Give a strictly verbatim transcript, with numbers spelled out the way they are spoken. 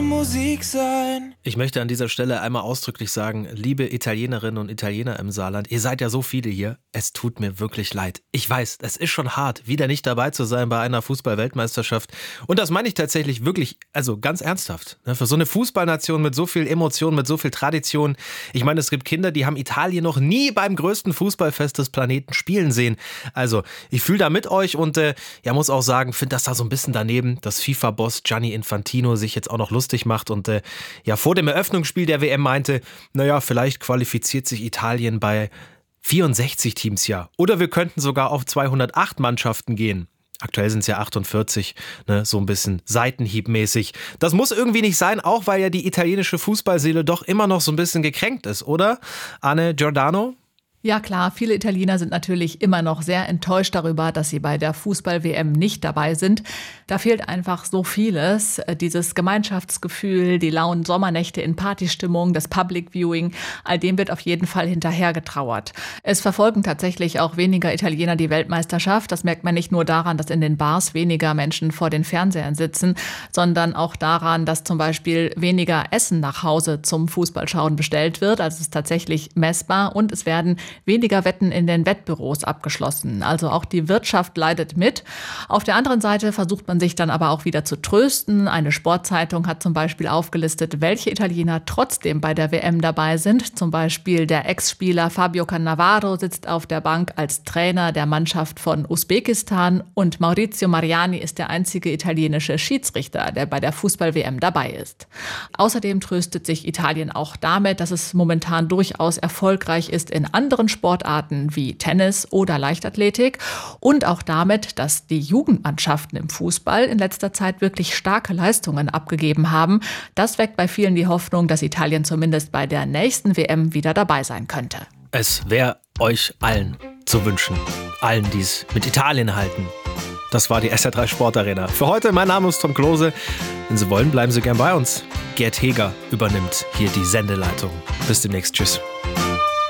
Musik sein. Ich möchte an dieser Stelle einmal ausdrücklich sagen, liebe Italienerinnen und Italiener im Saarland, ihr seid ja so viele hier, es tut mir wirklich leid. Ich weiß, es ist schon hart, wieder nicht dabei zu sein bei einer Fußball-Weltmeisterschaft. Und das meine ich tatsächlich wirklich, also ganz ernsthaft. Für so eine Fußballnation mit so viel Emotion, mit so viel Tradition. Ich meine, es gibt Kinder, die haben Italien noch nie beim größten Fußballfest des Planeten spielen sehen. Also, ich fühle da mit euch und äh, ja, muss auch sagen, finde das da so ein bisschen daneben, dass FIFA-Boss Gianni Infantino sich jetzt auch noch lustig macht und äh, ja, vor dem Eröffnungsspiel der W M meinte, naja, vielleicht qualifiziert sich Italien bei vierundsechzig Teams ja. Oder wir könnten sogar auf zweihundertacht Mannschaften gehen. Aktuell sind es ja achtundvierzig, ne, so ein bisschen seitenhiebmäßig. Das muss irgendwie nicht sein, auch weil ja die italienische Fußballseele doch immer noch so ein bisschen gekränkt ist, oder? Anne Giordano? Ja klar, viele Italiener sind natürlich immer noch sehr enttäuscht darüber, dass sie bei der Fußball-W M nicht dabei sind. Da fehlt einfach so vieles. Dieses Gemeinschaftsgefühl, die lauen Sommernächte in Partystimmung, das Public Viewing, all dem wird auf jeden Fall hinterhergetrauert. Es verfolgen tatsächlich auch weniger Italiener die Weltmeisterschaft. Das merkt man nicht nur daran, dass in den Bars weniger Menschen vor den Fernsehern sitzen, sondern auch daran, dass zum Beispiel weniger Essen nach Hause zum Fußballschauen bestellt wird. Also es ist tatsächlich messbar und es werden weniger Wetten in den Wettbüros abgeschlossen. Also auch die Wirtschaft leidet mit. Auf der anderen Seite versucht man sich dann aber auch wieder zu trösten. Eine Sportzeitung hat zum Beispiel aufgelistet, welche Italiener trotzdem bei der W M dabei sind. Zum Beispiel der Ex-Spieler Fabio Cannavaro sitzt auf der Bank als Trainer der Mannschaft von Usbekistan und Maurizio Mariani ist der einzige italienische Schiedsrichter, der bei der Fußball-W M dabei ist. Außerdem tröstet sich Italien auch damit, dass es momentan durchaus erfolgreich ist in anderen Sportarten wie Tennis oder Leichtathletik und auch damit, dass die Jugendmannschaften im Fußball in letzter Zeit wirklich starke Leistungen abgegeben haben. Das weckt bei vielen die Hoffnung, dass Italien zumindest bei der nächsten W M wieder dabei sein könnte. Es wäre euch allen zu wünschen, allen, die es mit Italien halten. Das war die S R drei Sportarena. Für heute, mein Name ist Tom Klose. Wenn Sie wollen, bleiben Sie gern bei uns. Gerd Heger übernimmt hier die Sendeleitung. Bis demnächst. Tschüss.